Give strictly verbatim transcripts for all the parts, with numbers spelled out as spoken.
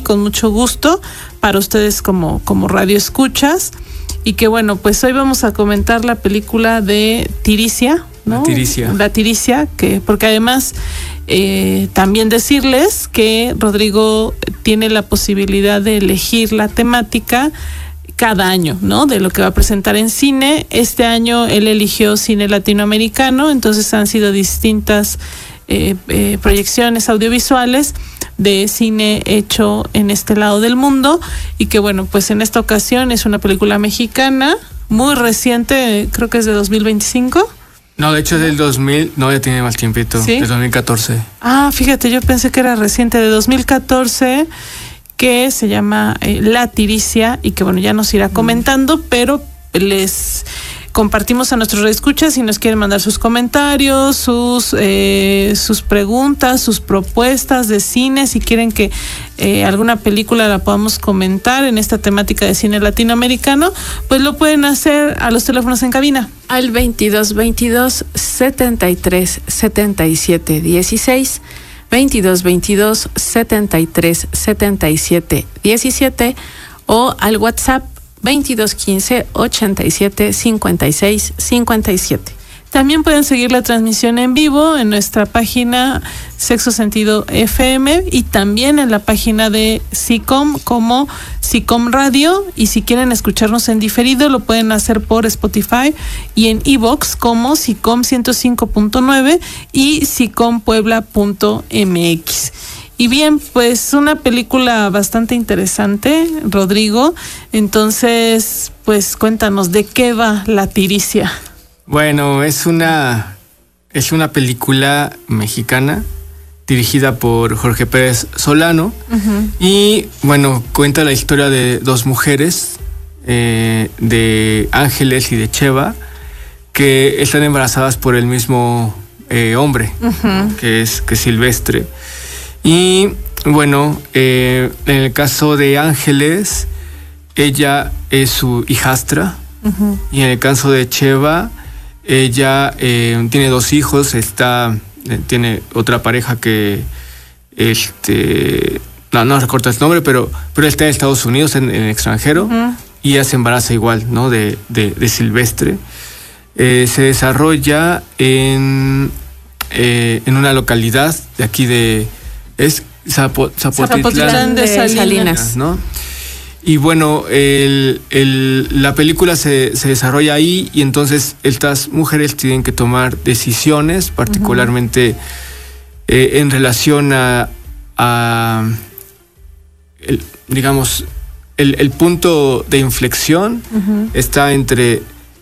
con mucho gusto para ustedes como, como radio escuchas. Y que bueno, pues hoy vamos a comentar la película de Tiricia, ¿no? La Tiricia. La Tiricia, que porque además eh, también decirles que Rodrigo tiene la posibilidad de elegir la temática cada año, ¿no? De lo que va a presentar en cine. Este año él eligió cine latinoamericano, entonces han sido distintas eh, eh, proyecciones audiovisuales de cine hecho en este lado del mundo, y que bueno, pues en esta ocasión es una película mexicana muy reciente, creo que es de dos mil veinticinco. No, de hecho es del dos mil, no, ya tiene más tiempito, ¿Sí? del dos mil catorce. Ah, fíjate, yo pensé que era reciente, de dos mil catorce, que se llama eh, La Tiricia, y que bueno, ya nos irá comentando, pero les compartimos a nuestros radioescuchas si nos quieren mandar sus comentarios, sus eh, sus preguntas, sus propuestas de cine, si quieren que eh, alguna película la podamos comentar en esta temática de cine latinoamericano, pues lo pueden hacer a los teléfonos en cabina. Al veintidós veintidós setenta y tres setenta y siete dieciséis, veintidós veintidós setenta y tres setenta y siete diecisiete, o al WhatsApp veintidós quince ochenta y siete cincuenta y seis cincuenta y siete. También pueden seguir la transmisión en vivo en nuestra página Sexo Sentido F M y también en la página de SICOM como SICOM Radio, y si quieren escucharnos en diferido lo pueden hacer por Spotify y en iVoox como SICOM ciento cinco punto nueve y sicom puebla punto m x. Y bien, pues una película bastante interesante, Rodrigo. Entonces, pues cuéntanos, ¿de qué va La Tiricia? Bueno, es una, es una película mexicana dirigida por Jorge Pérez Solano. Uh-huh. Y bueno, cuenta la historia de dos mujeres, eh, de Ángeles y de Cheva, que están embarazadas por el mismo eh, hombre, uh-huh. que es que es Silvestre. Y bueno, eh, en el caso de Ángeles, ella es su hijastra. Uh-huh. Y en el caso de Cheva, ella eh, tiene dos hijos, está, eh, tiene otra pareja que, este, no, no recuerdo el nombre, pero, pero está en Estados Unidos, en, en el extranjero, uh-huh. y ella se embaraza igual, ¿no? De, de, de Silvestre. Eh, se desarrolla en, eh, en una localidad de aquí de... Es Zapo, Zapotitlán, Zapotitlán de Salinas, Salinas, ¿no? Y bueno, el, el, la película se, se desarrolla ahí, y entonces estas mujeres tienen que tomar decisiones, particularmente uh-huh. eh, en relación a, a el, digamos, el, el punto de inflexión uh-huh. está entre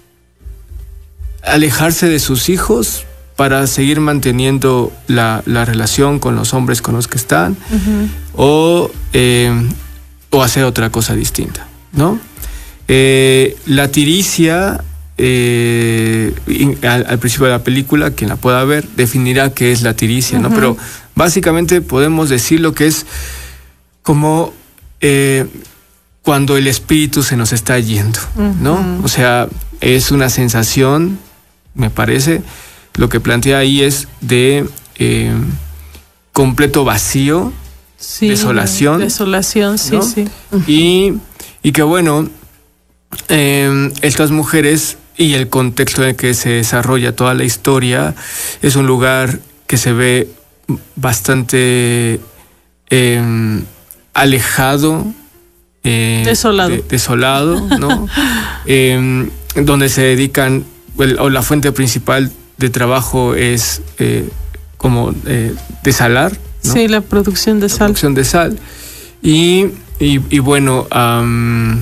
alejarse de sus hijos para seguir manteniendo la, la relación con los hombres con los que están, uh-huh. o, eh, o hacer otra cosa distinta, ¿no? Eh, la Tiricia, eh, al, al principio de la película, quien la pueda ver, definirá qué es la Tiricia, uh-huh. ¿no? Pero básicamente podemos decir lo que es como eh, cuando el espíritu se nos está yendo, uh-huh. ¿no? O sea, es una sensación, me parece. Lo que plantea ahí es de eh, completo vacío, sí, desolación. Desolación, sí, ¿no? sí. Y, y que bueno, eh, estas mujeres y el contexto en el que se desarrolla toda la historia es un lugar que se ve bastante eh, alejado. Eh, desolado. De, desolado, ¿no? eh, donde se dedican, o la fuente principal de trabajo es eh, como eh, desalar, ¿no? Sí, la producción de la sal. Producción de sal. Y, y, y bueno, um,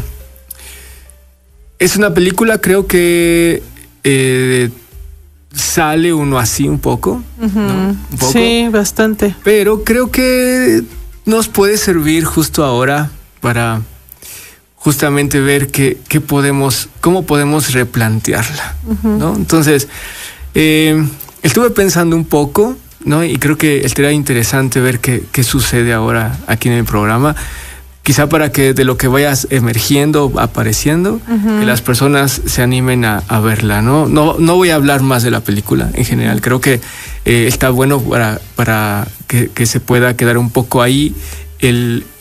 es una película, creo que eh, sale uno así un poco, uh-huh. ¿no? Un poco. Sí, bastante. Pero creo que nos puede servir justo ahora para justamente ver qué, qué podemos, cómo podemos replantearla, uh-huh. ¿no? Entonces, Eh, estuve pensando un poco, ¿no? Y creo que estaría interesante ver qué, qué sucede ahora aquí en el programa. Quizá para que de lo que vayas emergiendo, apareciendo, uh-huh. que las personas se animen a, a verla, ¿no? No, no voy a hablar más de la película en general. Creo que eh, está bueno para, para que, que se pueda quedar un poco ahí el,